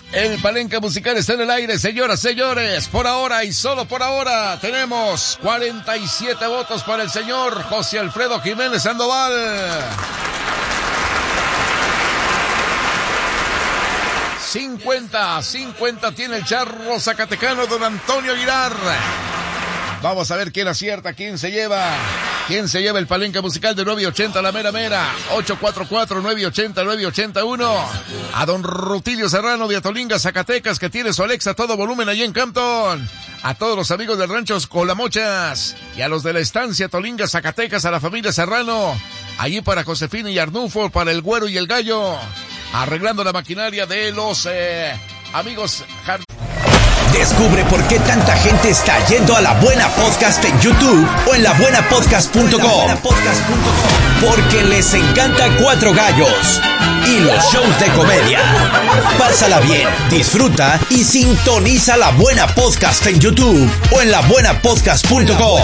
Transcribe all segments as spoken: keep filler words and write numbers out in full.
El palenque musical está en el aire, señoras, señores. Por ahora y solo por ahora tenemos cuarenta y siete votos para el señor José Alfredo Jiménez Sandoval. cincuenta, cincuenta tiene el charro zacatecano don Antonio Aguilar. Vamos a ver quién acierta, quién se lleva, quién se lleva el palenque musical de nueve ochenta, la mera mera, ocho cuatro cuatro, nueve ochenta, nueve ochenta uno. A don Rutilio Serrano de Atolinga, Zacatecas, que tiene su Alexa a todo volumen allí en Campton. A todos los amigos del rancho Colamochas y a los de la estancia Atolinga, Zacatecas, a la familia Serrano. Allí para Josefina y Arnulfo, para el Güero y el Gallo. Arreglando la maquinaria de los eh, amigos Jard- Descubre por qué tanta gente está yendo a La Buena Podcast en YouTube o en la buena podcast punto com. Porque les encanta Cuatro Gallos y los shows de comedia. Pásala bien, disfruta y sintoniza La Buena Podcast en YouTube o en la buena podcast punto com.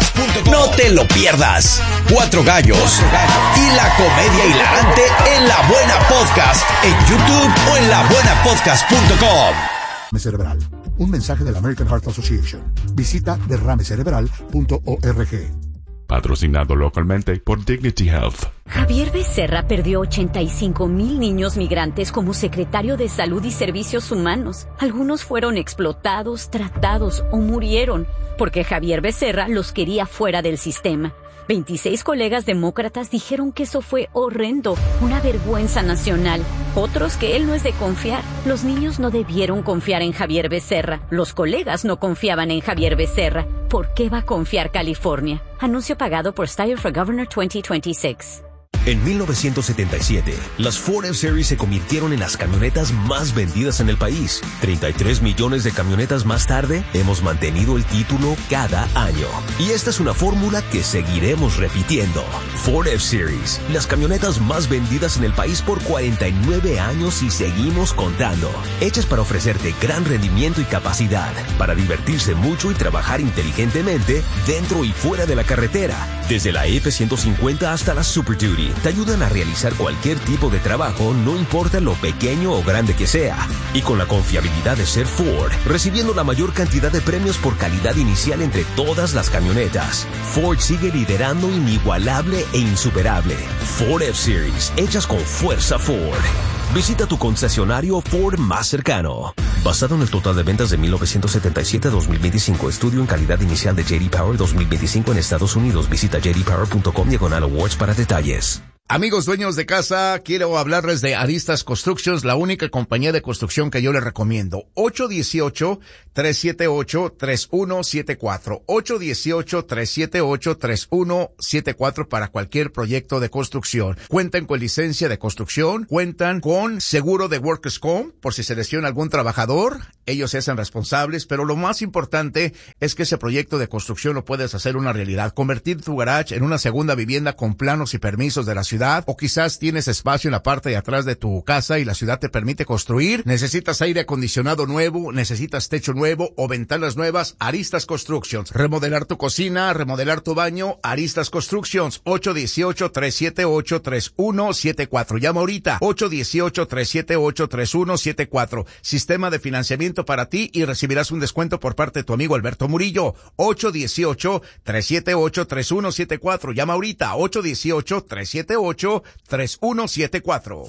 No te lo pierdas. Cuatro Gallos y la comedia hilarante en La Buena Podcast en YouTube o en la buena podcast punto com. Cerebral. Un mensaje de la American Heart Association. Visita derrame cerebral punto org. Patrocinado localmente por Dignity Health. Javier Becerra perdió ochenta y cinco mil niños migrantes como secretario de Salud y Servicios Humanos. Algunos fueron explotados, tratados o murieron porque Javier Becerra los quería fuera del sistema. veintiséis colegas demócratas dijeron que eso fue horrendo, una vergüenza nacional. Otros que él no es de confiar. Los niños no debieron confiar en Javier Becerra. Los colegas no confiaban en Javier Becerra. ¿Por qué va a confiar California? Anuncio pagado por Style for Governor veinte veintiséis. En mil novecientos setenta y siete, las Ford F-Series se convirtieron en las camionetas más vendidas en el país. treinta y tres millones de camionetas más tarde, hemos mantenido el título cada año. Y esta es una fórmula que seguiremos repitiendo. Ford F-Series, las camionetas más vendidas en el país por cuarenta y nueve años y seguimos contando. Hechas para ofrecerte gran rendimiento y capacidad, para divertirse mucho y trabajar inteligentemente dentro y fuera de la carretera. Desde la F ciento cincuenta hasta la Super Duty, te ayudan a realizar cualquier tipo de trabajo, no importa lo pequeño o grande que sea. Y con la confiabilidad de ser Ford, recibiendo la mayor cantidad de premios por calidad inicial entre todas las camionetas. Ford sigue liderando inigualable e insuperable. Ford F-Series, hechas con fuerza Ford. Visita tu concesionario Ford más cercano. Basado en el total de ventas de mil novecientos setenta y siete a dos mil veinticinco, estudio en calidad inicial de J D Power dos mil veinticinco en Estados Unidos. Visita j d power punto com diagonal awards para detalles. Amigos dueños de casa, quiero hablarles de Aristas Constructions, la única compañía de construcción que yo les recomiendo. ocho uno ocho, tres siete ocho, tres uno siete cuatro. ocho uno ocho, tres siete ocho, tres uno siete cuatro para cualquier proyecto de construcción. Cuentan con licencia de construcción, cuentan con seguro de Workers' Comp, por si se lesiona algún trabajador, ellos se hacen responsables, pero lo más importante es que ese proyecto de construcción lo puedes hacer una realidad. Convertir tu garage en una segunda vivienda con planos y permisos de la ciudad. O quizás tienes espacio en la parte de atrás de tu casa y la ciudad te permite construir. Necesitas aire acondicionado nuevo, necesitas techo nuevo o ventanas nuevas. Aristas Constructions. Remodelar tu cocina, remodelar tu baño. Aristas Constructions. ocho uno ocho, tres siete ocho, tres uno siete cuatro. Llama ahorita. ocho uno ocho, tres siete ocho, tres uno siete cuatro. Sistema de financiamiento para ti y recibirás un descuento por parte de tu amigo Alberto Murillo. ocho uno ocho, tres siete ocho, tres uno siete cuatro. Llama ahorita. ocho uno ocho, tres siete ocho, tres uno siete cuatro.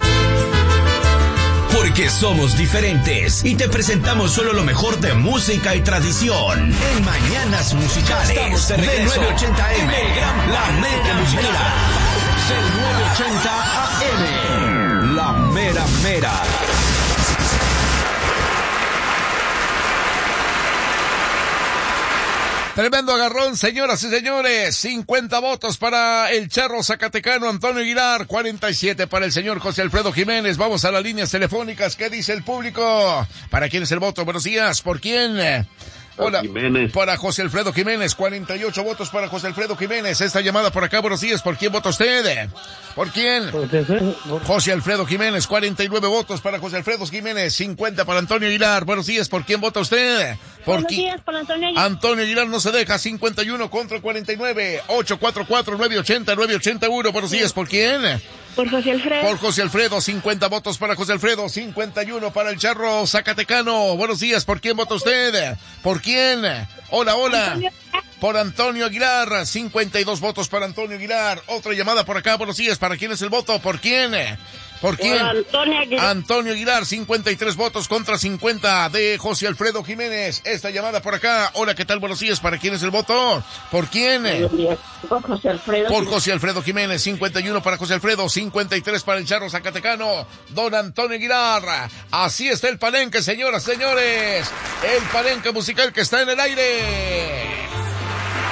Porque somos diferentes y te presentamos solo lo mejor de música y tradición en Mañanas Musicales de, de nueve ochenta A M. La Mera Mera. El nueve ochenta A M. La Mera Mera. Tremendo agarrón, señoras y señores. cincuenta votos para el charro zacatecano Antonio Aguilar, cuarenta y siete para el señor José Alfredo Jiménez. Vamos a las líneas telefónicas. ¿Qué dice el público? ¿Para quién es el voto? Buenos días. ¿Por quién? Hola, Jiménez. Para José Alfredo Jiménez, cuarenta y ocho votos para José Alfredo Jiménez. Esta llamada por acá, buenos días. ¿Por quién vota usted? ¿Por quién? José Alfredo Jiménez, cuarenta y nueve votos para José Alfredo Jiménez, cincuenta para Antonio Aguilar. Buenos días, ¿por quién vota usted? ¿Por Buenos días, por Antonio Aguilar. Antonio Aguilar no se deja, cincuenta y uno contra cuarenta y nueve, ocho cuatro cuatro, nueve ochenta, nueve ochenta y uno. Buenos días, ¿por quién? Por José Alfredo. Por José Alfredo, cincuenta votos para José Alfredo, cincuenta y uno para el Charro Zacatecano. Buenos días, ¿por quién vota usted? ¿Por quién? Hola, hola. Antonio. Por Antonio Aguilar, cincuenta y dos votos para Antonio Aguilar. Otra llamada por acá, buenos días, ¿para quién es el voto? ¿Por quién? ¿Por quién? Por Antonio Aguilar. Antonio Aguilar, cincuenta y tres votos contra cincuenta de José Alfredo Jiménez. Esta llamada por acá. Hola, ¿qué tal? Buenos días, ¿para quién es el voto? ¿Por quién? Por José Alfredo. Por José Alfredo Jiménez, cincuenta y uno para José Alfredo, cincuenta y tres para el Charro Zacatecano, don Antonio Aguilar. Así está el palenque, señoras, señores. El palenque musical que está en el aire.